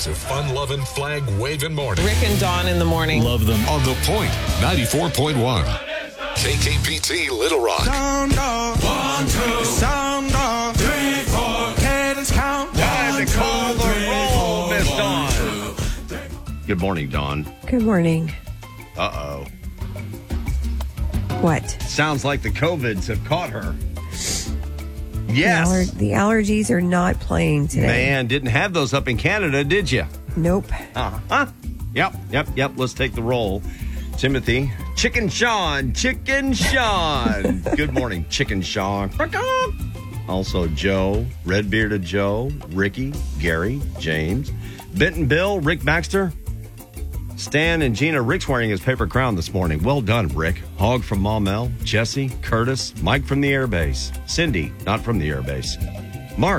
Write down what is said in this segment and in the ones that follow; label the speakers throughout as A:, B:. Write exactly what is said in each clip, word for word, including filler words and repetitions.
A: hours of fun-loving, flag-waving morning.
B: Rick and Dawn in the morning.
A: Love them. On The Point, ninety-four point one. K K P T Little Rock.
C: Sound off. One, two. Sound off. Three, four. Cadence count.
D: Time to call the roll, Miss Dawn. Good morning, Dawn.
E: Good morning.
D: Uh-oh.
E: What?
D: Sounds like the COVIDs have caught her.
E: The,
D: Yes.
E: aller- the allergies are not playing today.
D: Man, didn't have those up in Canada, did you?
E: Nope.
D: Uh-huh. Yep, yep, yep. Let's take the roll. Timothy. Chicken Sean. Chicken Sean. Good morning, Chicken Sean. Also, Joe. Red-bearded Joe. Ricky. Gary. James. Benton Bill. Rick Baxter. Stan and Gina. Rick's wearing his paper crown this morning. Well done, Rick. Hog from Maumelle. Jesse. Curtis. Mike from the airbase. Cindy. Not from the airbase. Mark.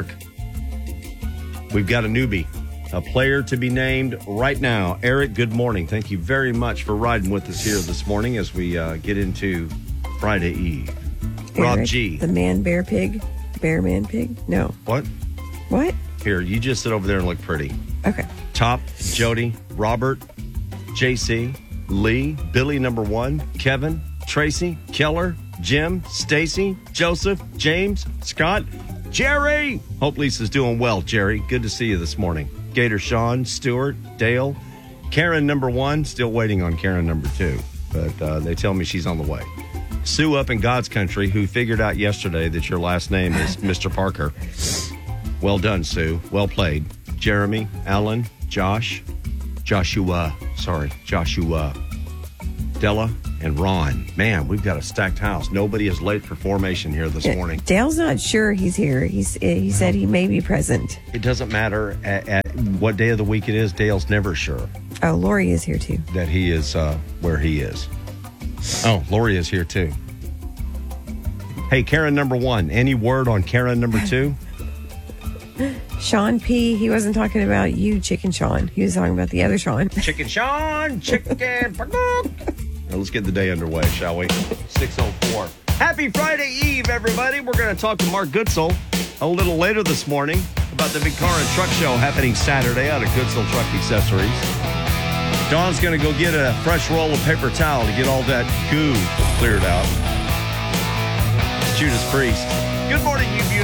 D: We've got a newbie. A player to be named right now. Eric, good morning. Thank you very much for riding with us here this morning as we uh, get into Friday Eve. Rob
E: Eric,
D: G.
E: The man, bear, pig. Bear, man, pig. No.
D: What?
E: What?
D: Here, you just sit over there and look pretty.
E: Okay.
D: Top, Jody, Robert, J C, Lee, Billy number one, Kevin, Tracy, Keller, Jim, Stacy, Joseph, James, Scott, Jerry. Hope Lisa's doing well, Jerry. Good to see you this morning. Gator Sean, Stewart, Dale, Karen number one, still waiting on Karen number two, but uh, they tell me she's on the way. Sue up in God's country, who figured out yesterday that your last name is Mister Parker. Well done, Sue. Well played. Jeremy, Alan, Josh, Joshua, sorry, Joshua, Della, and Ron. Man, we've got a stacked house. Nobody is late for formation here this morning.
E: Dale's not sure he's here. He's, he said he may be present.
D: It doesn't matter at, at what day of the week it is. Dale's never sure
E: Oh, Lori is here too.
D: that he is uh, where he is. Oh, Lori is here too. Hey, Karen number one. Any word on Karen number two?
E: Sean P. He wasn't talking about you, Chicken Sean. He was talking about the other Sean.
D: Chicken Sean, chicken. Now let's get the day underway, shall we? six oh four. Happy Friday Eve, everybody. We're going to talk to Mark Goodsell a little later this morning about the big car and truck show happening Saturday out of Goodsell Truck Accessories. Dawn's going to go get a fresh roll of paper towel to get all that goo cleared out. Judas Priest. Good morning, you beautiful